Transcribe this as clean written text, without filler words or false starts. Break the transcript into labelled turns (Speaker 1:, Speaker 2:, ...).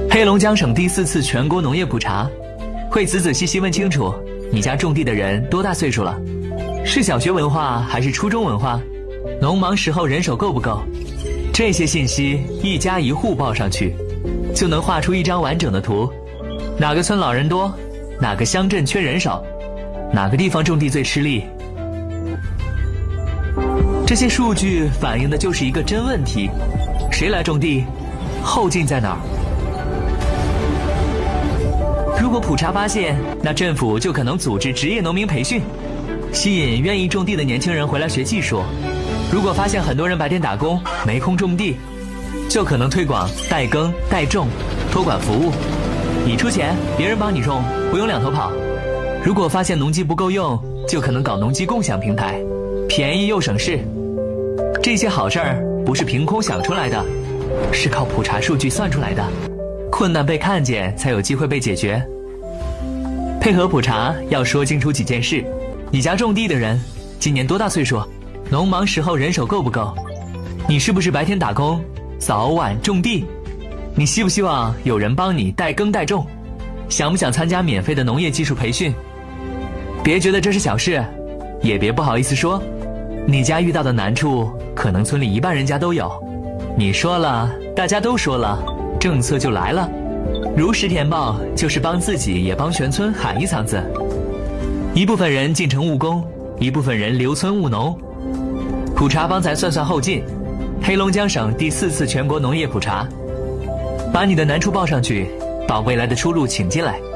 Speaker 1: 黑龙江省第4次全国农业普查，会仔仔细细问清楚你家种地的人多大岁数了，是小学文化还是初中文化，农忙时候人手够不够，这些信息一家一户报上去，就能画出一张完整的图。哪个村老人多，哪个乡镇缺人手，哪个地方种地最吃力。这些数据反映的就是一个真问题：谁来种地，后劲在哪儿？如果普查发现，那政府就可能组织职业农民培训，吸引愿意种地的年轻人回来学技术。如果发现很多人白天打工没空种地，就可能推广代耕代种托管服务，你出钱，别人帮你种，不用两头跑。如果发现农机不够用，就可能搞农机共享平台，便宜又省事。这些好事儿不是凭空想出来的，是靠普查数据算出来的。困难被看见，才有机会被解决。配合普查要说清楚几件事：你家种地的人今年多大岁数？农忙时候人手够不够？你是不是白天打工，早晚种地？你希不希望有人帮你代耕代种？想不想参加免费的农业技术培训？别觉得这是小事，也别不好意思说，你家遇到的难处可能村里1半人家都有。你说了，大家都说了，政策就来了。如实填报就是帮自己也帮全村喊一嗓子。一部分人进城务工，一部分人留村务农。普查帮咱算算后劲。黑龙江省第4次全国农业普查，把你的难处报上去，把未来的出路请进来。